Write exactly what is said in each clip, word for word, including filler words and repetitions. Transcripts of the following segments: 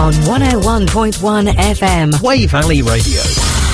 on one oh one point one F M. Wey Valley Radio.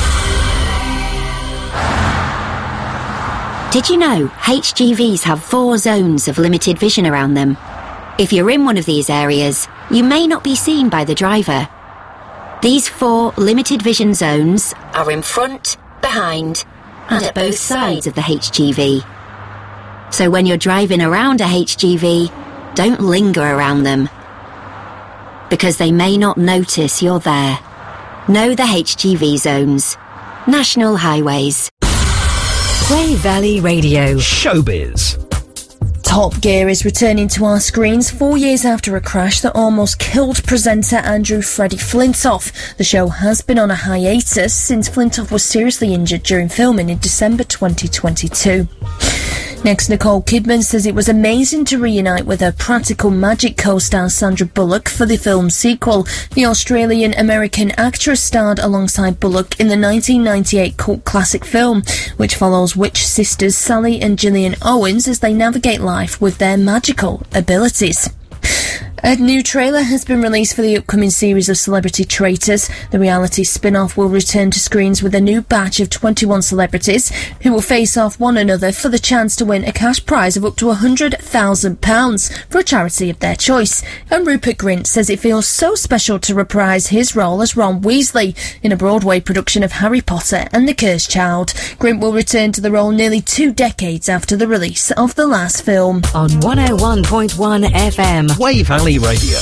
Did you know H G Vs have four zones of limited vision around them? If you're in one of these areas, you may not be seen by the driver. These four limited vision zones are in front, behind, and at both sides of the H G V. So when you're driving around a H G V, don't linger around them, because they may not notice you're there. Know the H G V zones. National Highways. Wey Valley Radio. Showbiz. Top Gear is returning to our screens four years after a crash that almost killed presenter Andrew Freddie Flintoff. The show has been on a hiatus since Flintoff was seriously injured during filming in December twenty twenty-two. Next, Nicole Kidman says it was amazing to reunite with her Practical Magic co-star Sandra Bullock for the film's sequel. The Australian-American actress starred alongside Bullock in the nineteen ninety-eight cult classic film, which follows witch sisters Sally and Gillian Owens as they navigate life with their magical abilities. A new trailer has been released for the upcoming series of Celebrity Traitors. The reality spin-off will return to screens with a new batch of twenty-one celebrities who will face off one another for the chance to win a cash prize of up to one hundred thousand pounds for a charity of their choice. And Rupert Grint says it feels so special to reprise his role as Ron Weasley in a Broadway production of Harry Potter and the Cursed Child. Grint will return to the role nearly two decades after the release of the last film. On one oh one point one F M. Wey Valley Radio.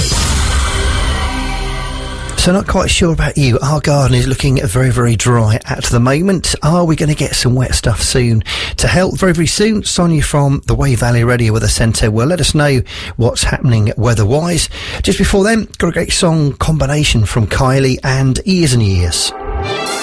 So not quite sure about you. Our garden is looking very, very dry at the moment. Are we going to get some wet stuff soon? To help very, very soon, Sonia from the Wey Valley Radio Weather Centre will let us know what's happening weather-wise. Just before then, got a great song combination from Kylie and Years and Years.